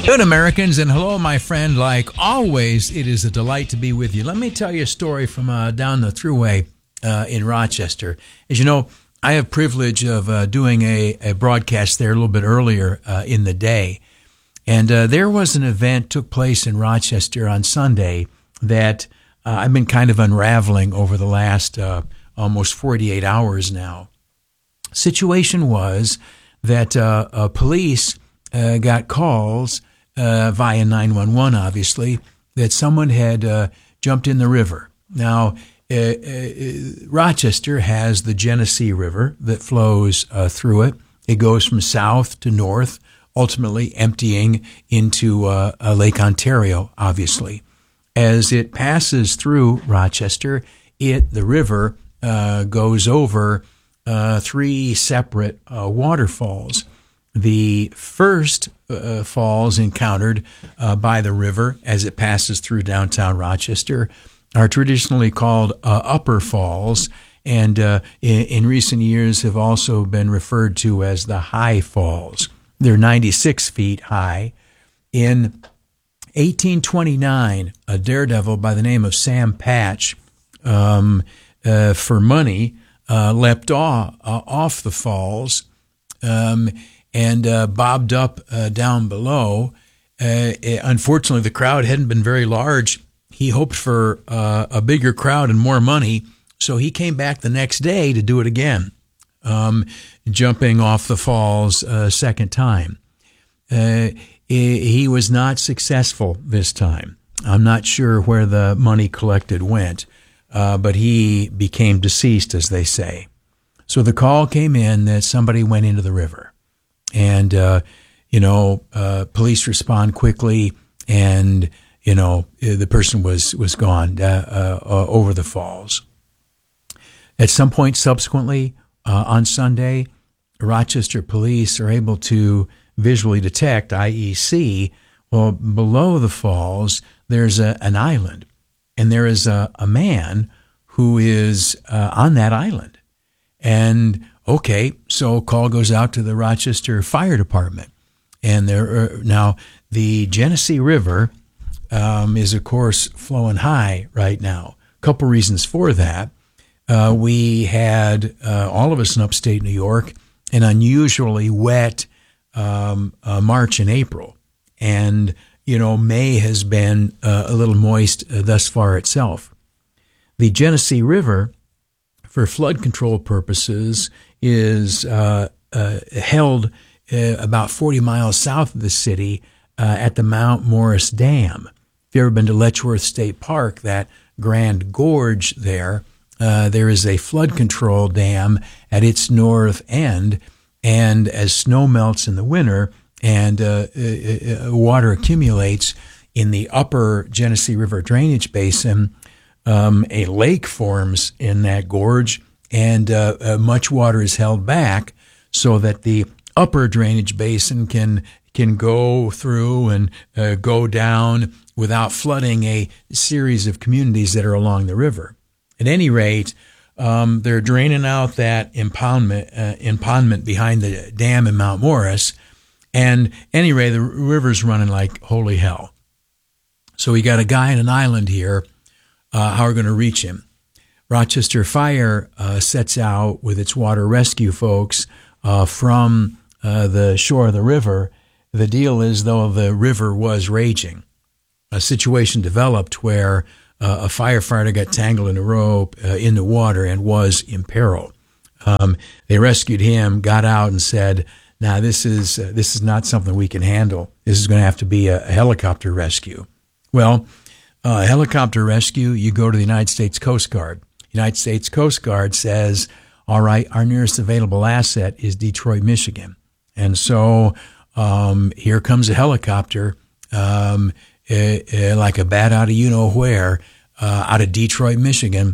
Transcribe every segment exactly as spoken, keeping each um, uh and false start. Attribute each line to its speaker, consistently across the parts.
Speaker 1: Good, Americans, and hello, my friend. Like always, it is a delight to be with you. Let me tell you a story from uh, down the thruway uh, in Rochester. As you know, I have privilege of uh, doing a, a broadcast there a little bit earlier uh, in the day. And uh, there was an event took place in Rochester on Sunday that uh, I've been kind of unraveling over the last uh, almost forty-eight hours now. Situation was that uh, uh, police uh, got calls uh, via nine one one, obviously, that someone had uh, jumped in the river. Now, uh, uh, Rochester has the Genesee River that flows uh, through it. It goes from south to north, ultimately emptying into uh, uh, Lake Ontario, obviously. As it passes through Rochester, it the river uh, goes over uh, three separate uh, waterfalls. The first uh, falls encountered uh, by the river as it passes through downtown Rochester are traditionally called uh, Upper Falls, and uh, in, in recent years have also been referred to as the High Falls. They're ninety-six feet high. In eighteen twenty-nine, a daredevil by the name of Sam Patch, um, uh, for money, uh, leapt off, uh, off the falls um, and uh, bobbed up uh, down below. Uh, unfortunately, the crowd hadn't been very large. He hoped for uh, a bigger crowd and more money, so he came back the next day to do it again. Um, jumping off the falls a second time. Uh, he was not successful this time. I'm not sure where the money collected went, uh, but he became deceased, as they say. So the call came in that somebody went into the river. And, uh, you know, uh, police respond quickly, and, you know, the person was, was gone uh, uh, over the falls. At some point subsequently, Uh, on Sunday, Rochester police are able to visually detect, that is see, well, below the falls, there's a, an island, and there is a, a man who is uh, on that island. And, okay, so call goes out to the Rochester Fire Department. And there are, now, the Genesee River um, is, of course, flowing high right now. A couple reasons for that. Uh, we had, uh, all of us in upstate New York, an unusually wet um, uh, March and April. And, you know, May has been uh, a little moist uh, thus far itself. The Genesee River, for flood control purposes, is uh, uh, held uh, about forty miles south of the city uh, at the Mount Morris Dam. If you've ever been to Letchworth State Park, that Grand Gorge there, Uh, there is a flood control dam at its north end, and as snow melts in the winter and uh, uh, water accumulates in the upper Genesee River drainage basin, um, a lake forms in that gorge, and uh, uh, much water is held back so that the upper drainage basin can can go through and uh, go down without flooding a series of communities that are along the river. At any rate, um, they're draining out that impoundment, uh, impoundment behind the dam in Mount Morris. And anyway, the river's running like holy hell. So we got a guy on an island here. Uh, how are we going to reach him? Rochester Fire uh, sets out with its water rescue folks uh, from uh, the shore of the river. The deal is, though, the river was raging. A situation developed where Uh, a firefighter got tangled in a rope uh, in the water and was in peril. Um, they rescued him, got out, and said, "Now this is uh, this is not something we can handle. This is going to have to be a, a helicopter rescue." Well, uh, helicopter rescue, you go to the United States Coast Guard. United States Coast Guard says, "All right, our nearest available asset is Detroit, Michigan," and so um, here comes a helicopter. Um, Uh, uh, like a bat out of you-know-where, uh, out of Detroit, Michigan,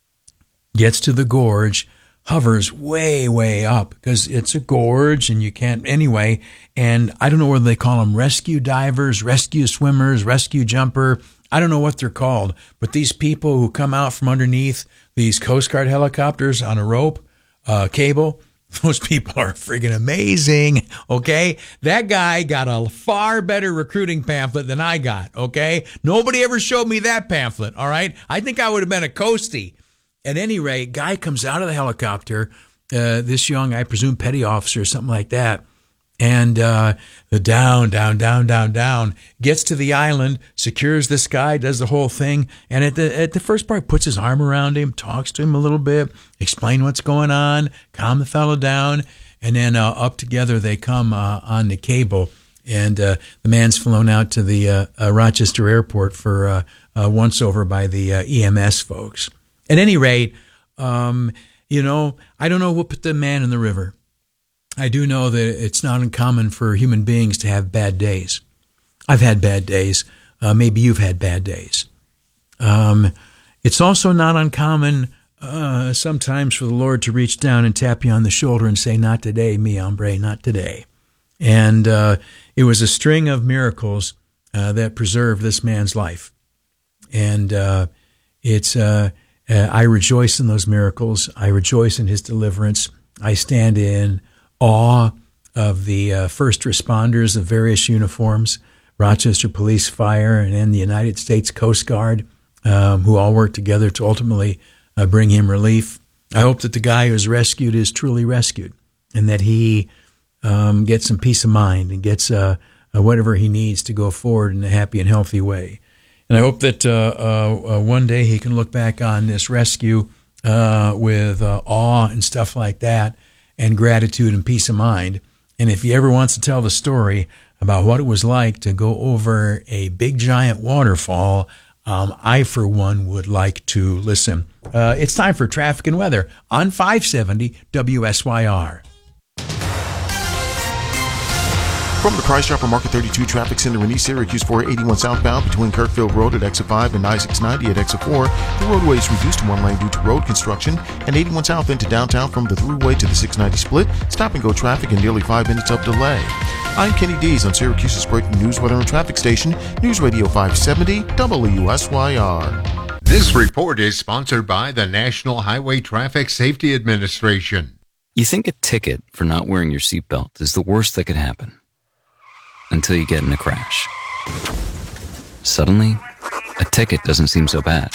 Speaker 1: gets to the gorge, hovers way, way up, because it's a gorge and you can't, anyway, and I don't know whether they call them rescue divers, rescue swimmers, rescue jumper, I don't know what they're called, but these people who come out from underneath these Coast Guard helicopters on a rope, uh, cable, Those people are friggin' amazing, okay? That guy got a far better recruiting pamphlet than I got, okay? Nobody ever showed me that pamphlet, all right? I think I would have been a coastie. At any rate, guy comes out of the helicopter, uh, this young, I presume, petty officer or something like that, and uh, the down, down, down, down, down, gets to the island, secures this guy, does the whole thing, and at the at the first part puts his arm around him, talks to him a little bit, explain what's going on, calm the fellow down, and then uh, up together they come uh, on the cable, and uh, the man's flown out to the uh, uh, Rochester airport for uh, uh, once over by the uh, E M S folks. At any rate, um, you know, I don't know what put the man in the river. I do know that it's not uncommon for human beings to have bad days. I've had bad days. Uh, maybe you've had bad days. Um, it's also not uncommon uh, sometimes for the Lord to reach down and tap you on the shoulder and say, "Not today, mi hombre, not today." And uh, it was a string of miracles uh, that preserved this man's life. And uh, it's uh, uh, I rejoice in those miracles. I rejoice in his deliverance. I stand in awe of the uh, first responders of various uniforms, Rochester Police, Fire, and then the United States Coast Guard, um, who all worked together to ultimately uh, bring him relief. I hope that the guy who was rescued is truly rescued and that he um, gets some peace of mind and gets uh, uh, whatever he needs to go forward in a happy and healthy way. And I hope that uh, uh, uh, one day he can look back on this rescue uh, with uh, awe and stuff like that, and gratitude and peace of mind. And if he ever wants to tell the story about what it was like to go over a big giant waterfall, um, I, for one, would like to listen. Uh, it's time for traffic and weather on five seventy W S Y R.
Speaker 2: From the Price Chopper Market thirty-two Traffic Center in East Syracuse, four eighty-one southbound between Kirkfield Road at exit five and I six ninety at exit four. The roadway is reduced to one lane due to road construction, and eighty-one south into downtown from the thruway to the six ninety split. Stop and go traffic and nearly five minutes of delay. I'm Kenny Dees on Syracuse's breaking news, weather, and traffic station, News Radio five seventy W S Y R.
Speaker 3: This report is sponsored by the National Highway Traffic Safety Administration.
Speaker 4: You think a ticket for not wearing your seatbelt is the worst that could happen. Until you get in a crash. Suddenly, a ticket doesn't seem so bad.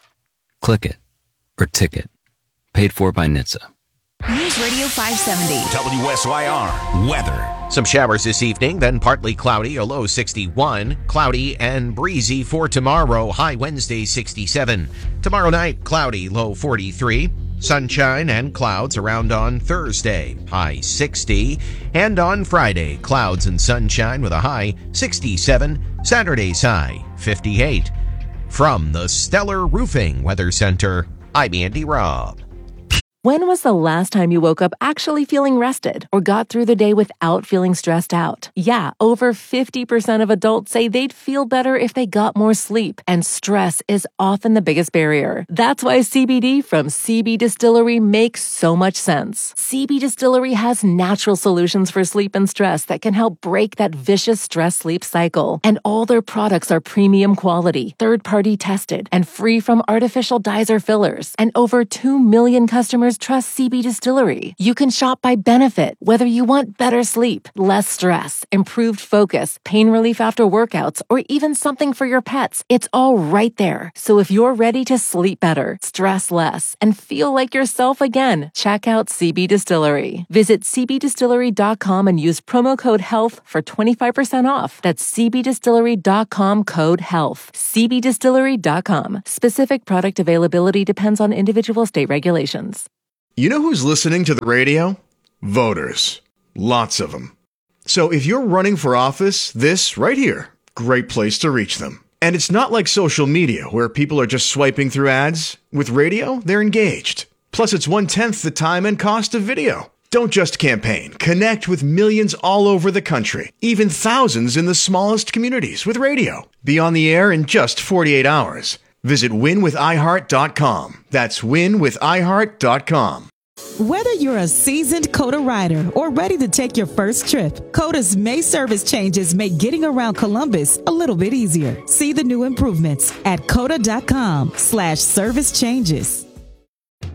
Speaker 4: Click it, or ticket. Paid for by N H T S A.
Speaker 5: News Radio five seventy.
Speaker 6: W S Y R. Weather. Some showers this evening, then partly cloudy, a low sixty-one. Cloudy and breezy for tomorrow, high Wednesday sixty-seven. Tomorrow night, cloudy, low forty-three. Sunshine and clouds around on Thursday, high sixty. And on Friday, clouds and sunshine with a high sixty-seven. Saturday's high fifty-eight. From the Stellar Roofing Weather Center, I'm Andy Robb.
Speaker 7: When was the last time you woke up actually feeling rested or got through the day without feeling stressed out? Yeah, over fifty percent of adults say they'd feel better if they got more sleep, and stress is often the biggest barrier. That's why C B D from C B Distillery makes so much sense. C B Distillery has natural solutions for sleep and stress that can help break that vicious stress-sleep cycle. And all their products are premium quality, third-party tested, and free from artificial dyes or fillers. And over two million customers trust C B Distillery. You can shop by benefit, whether you want better sleep, less stress, improved focus, pain relief after workouts, or even something for your pets. It's all right there. So if you're ready to sleep better, stress less, and feel like yourself again, check out C B Distillery. Visit c b distillery dot com and use promo code HEALTH for twenty-five percent off. That's c b distillery dot com code HEALTH. c b distillery dot com. Specific product availability depends on individual state regulations.
Speaker 8: You know who's listening to the radio? Voters. Lots of them. So if you're running for office, this right here, great place to reach them. And it's not like social media where people are just swiping through ads. With radio, they're engaged. Plus, it's one-tenth the time and cost of video. Don't just campaign. Connect with millions all over the country, even thousands in the smallest communities with radio. Be on the air in just forty-eight hours. Visit win with i heart dot com. That's win with i heart dot com.
Speaker 9: Whether you're a seasoned COTA rider or ready to take your first trip, COTA's May service changes make getting around Columbus a little bit easier. See the new improvements at cota dot com slash service changes.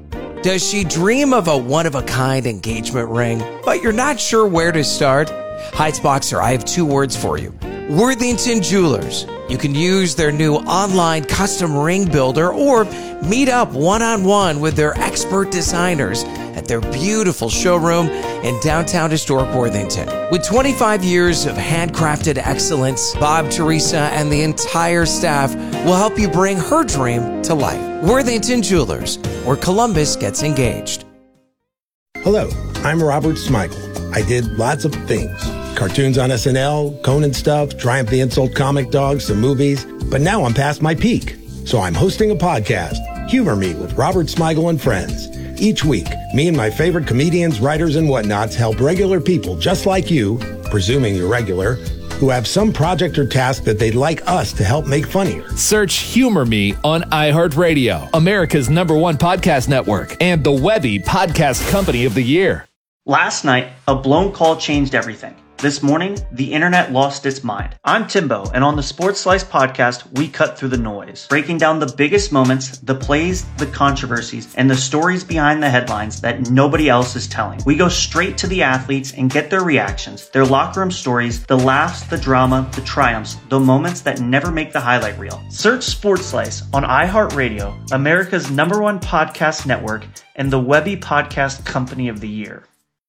Speaker 5: Does she dream of a one-of-a-kind engagement ring, but you're not sure where to start? Heights Boxer, I have two words for you. Worthington Jewelers. You can use their new online custom ring builder or meet up one-on-one with their expert designers at their beautiful showroom in downtown historic Worthington. With twenty-five years of handcrafted excellence, Bob, Teresa, and the entire staff will help you bring her dream to life. Worthington Jewelers, where Columbus gets engaged.
Speaker 10: Hello, I'm Robert Smigel. I did lots of things. Cartoons on S N L, Conan stuff, Triumph the Insult Comic Dog, some movies. But now I'm past my peak. So I'm hosting a podcast, Humor Me with Robert Smigel and Friends. Each week, me and my favorite comedians, writers, and whatnots help regular people just like you, presuming you're regular, who have some project or task that they'd like us to help make funnier.
Speaker 11: Search Humor Me on iHeartRadio, America's number one podcast network, and the Webby Podcast Company of the Year.
Speaker 12: Last night, a blown call changed everything. This morning, the internet lost its mind. I'm Timbo, and on the Sports Slice podcast, we cut through the noise, breaking down the biggest moments, the plays, the controversies, and the stories behind the headlines that nobody else is telling. We go straight to the athletes and get their reactions, their locker room stories, the laughs, the drama, the triumphs, the moments that never make the highlight reel. Search Sports Slice on iHeartRadio, America's number one podcast network, and the Webby Podcast Company of the Year.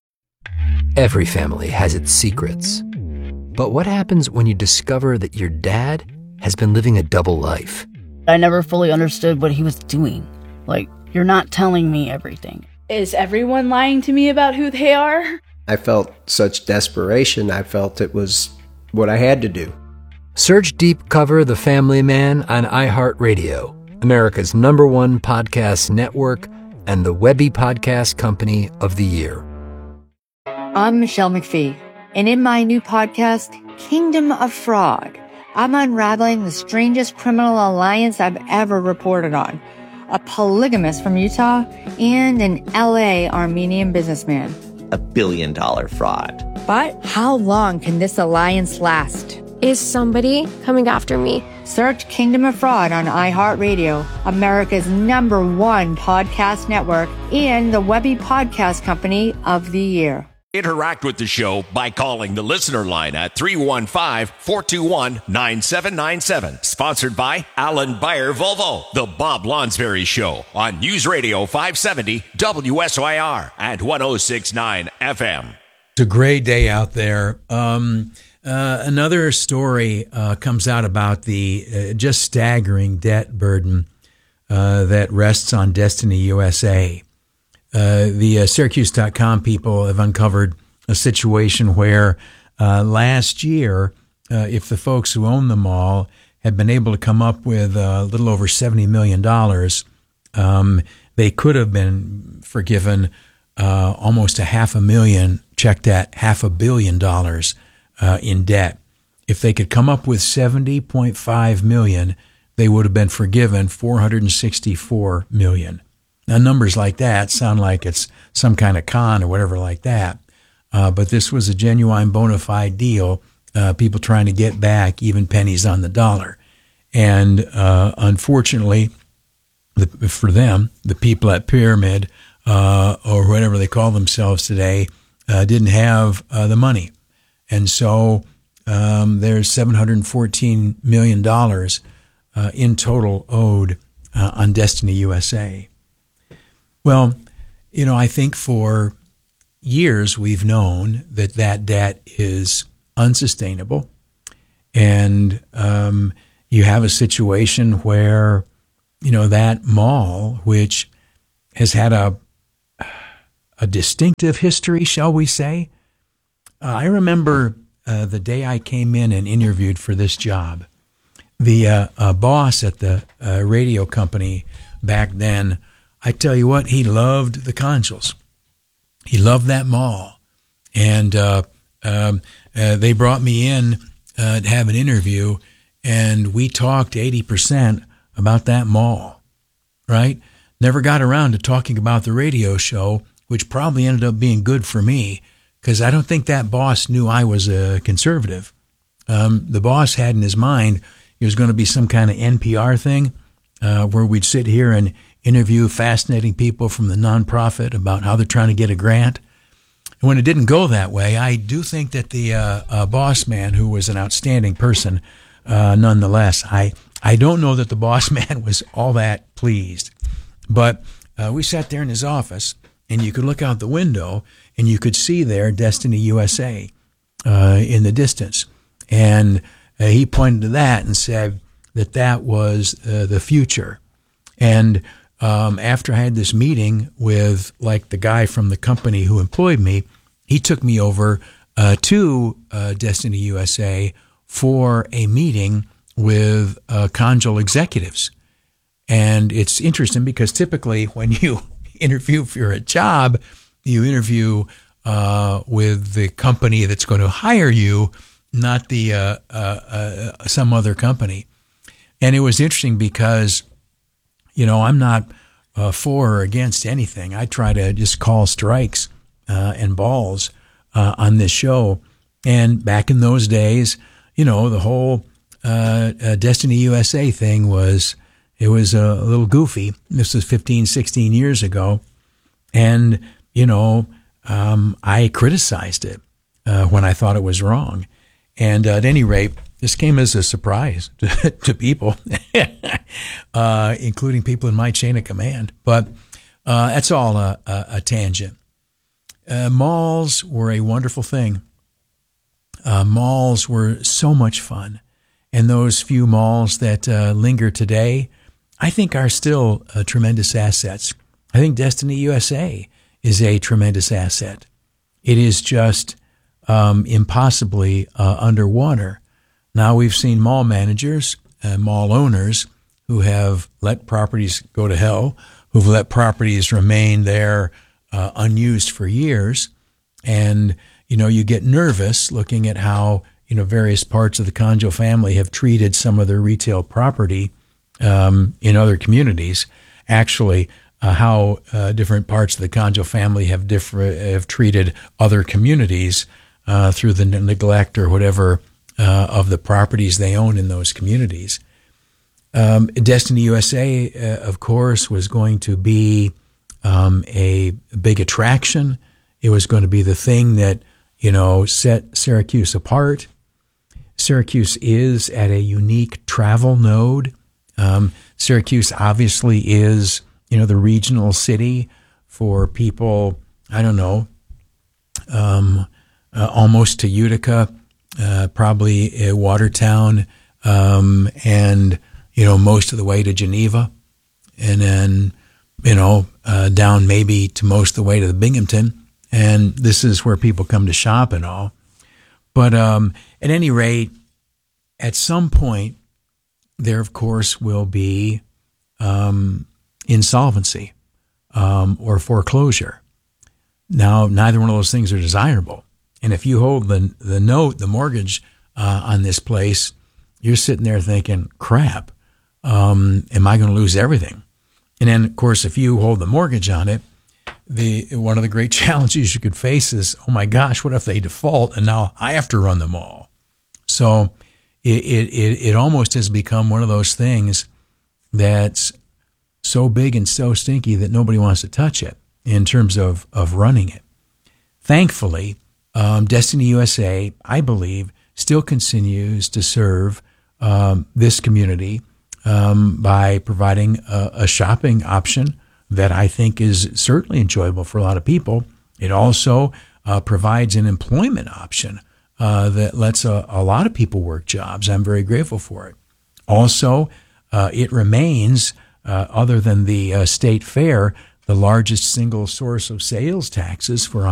Speaker 13: Every family has its secrets. But what happens when you discover that your dad has been living a double life?
Speaker 14: I never fully understood what he was doing. Like, you're not telling me everything.
Speaker 15: Is everyone lying to me about who they are?
Speaker 16: I felt such desperation. I felt it was what I had to do.
Speaker 13: Search Deep Cover The Family Man on iHeartRadio, America's number one podcast network, and the Webby Podcast Company of the Year.
Speaker 17: I'm Michelle McPhee, and in my new podcast, Kingdom of Fraud, I'm unraveling the strangest criminal alliance I've ever reported on. A polygamist from Utah and an L A Armenian businessman.
Speaker 18: A billion dollar fraud.
Speaker 17: But how long can this alliance last?
Speaker 19: Is somebody coming after me?
Speaker 17: Search Kingdom of Fraud on iHeartRadio, America's number one podcast network, and the Webby Podcast Company of the Year.
Speaker 20: Interact with the show by calling the listener line at three one five, four two one, nine seven nine seven. Sponsored by Alan Bayer Volvo, The Bob Lonsberry Show on News Radio five seventy W S Y R and one oh six point nine F M.
Speaker 1: It's a great day out there. Um, uh, another story uh, comes out about the uh, just staggering debt burden uh, that rests on Destiny U S A. Uh, the uh, Syracuse dot com people have uncovered a situation where uh, last year, uh, if the folks who own the mall had been able to come up with a little over seventy million dollars, um, they could have been forgiven uh, almost a half a million, check that, half a billion dollars uh, in debt. If they could come up with seventy point five million dollars, they would have been forgiven four hundred sixty-four million dollars. Now, numbers like that sound like it's some kind of con or whatever like that, uh, but this was a genuine bona fide deal, uh, people trying to get back even pennies on the dollar. And uh, unfortunately, the, for them, the people at Pyramid, uh, or whatever they call themselves today, uh, didn't have uh, the money. And so um, there's seven hundred fourteen million dollars uh, in total owed uh, on Destiny U S A. Well, you know, I think for years we've known that that debt is unsustainable, and um, you have a situation where, you know, that mall, which has had a a distinctive history, shall we say. Uh, I remember uh, the day I came in and interviewed for this job, the uh, uh, boss at the uh, radio company back then, I tell you what, he loved the Consuls. He loved that mall. And uh, um, uh, they brought me in uh, to have an interview, and we talked eighty percent about that mall, right? Never got around to talking about the radio show, which probably ended up being good for me, because I don't think that boss knew I was a conservative. Um, the boss had in his mind it was going to be some kind of N P R thing uh, where we'd sit here and interview fascinating people from the nonprofit about how they're trying to get a grant. And when it didn't go that way, I do think that the uh, uh, boss man, who was an outstanding person, uh, nonetheless, I, I don't know that the boss man was all that pleased. But uh, we sat there in his office, and you could look out the window, and you could see there Destiny U S A uh, in the distance. And uh, he pointed to that and said that that was uh, the future. And um, after I had this meeting with, like, the guy from the company who employed me, he took me over uh, to uh, Destiny U S A for a meeting with uh, Conjul executives. And it's interesting because typically when you interview for a job, you interview uh, with the company that's going to hire you, not the uh, uh, uh, some other company. And it was interesting because, you know, I'm not uh, for or against anything. I try to just call strikes uh, and balls uh, on this show. And back in those days, you know, the whole uh, uh, Destiny U S A thing was, it was a little goofy. This was fifteen, sixteen years ago. And, you know, um, I criticized it uh, when I thought it was wrong. And uh, at any rate, this came as a surprise to, to people, uh, including people in my chain of command. But uh, that's all a, a, a tangent. Uh, malls were a wonderful thing. Uh, malls were so much fun. And those few malls that uh, linger today, I think are still uh, tremendous assets. I think Destiny U S A is a tremendous asset. It is just um, impossibly uh, underwater. Now we've seen mall managers, uh, mall owners who have let properties go to hell, who've let properties remain there uh, unused for years. And, you know, you get nervous looking at how, you know, various parts of the Conjul family have treated some of their retail property um, in other communities. Actually, uh, how uh, different parts of the Conjul family have different have treated other communities uh, through the neglect or whatever uh, of the properties they own in those communities. Um, Destiny U S A, uh, of course, was going to be um, a big attraction. It was going to be the thing that, you know, set Syracuse apart. Syracuse is at a unique travel node. Um, Syracuse obviously is, you know, the regional city for people, I don't know, um, uh, almost to Utica, uh, probably uh, Watertown, um, and, you know, most of the way to Geneva. And then, you know, uh, down maybe to most of the way to the Binghamton. And this is where people come to shop and all. But um, at any rate, at some point, there, of course, will be um, insolvency um, or foreclosure. Now, neither one of those things are desirable. And if you hold the the note, the mortgage uh, on this place, you're sitting there thinking, crap, um, am I going to lose everything? And then, of course, if you hold the mortgage on it, the one of the great challenges you could face is, oh my gosh, what if they default and now I have to run them all? So it it it almost has become one of those things that's so big and so stinky that nobody wants to touch it in terms of, of running it. Thankfully, um, Destiny U S A, I believe, still continues to serve um, this community um, by providing a, a shopping option that I think is certainly enjoyable for a lot of people. It also uh, provides an employment option uh, that lets a, a lot of people work jobs. I'm very grateful for it. Also, uh, it remains, uh, other than the uh, state fair, the largest single source of sales taxes for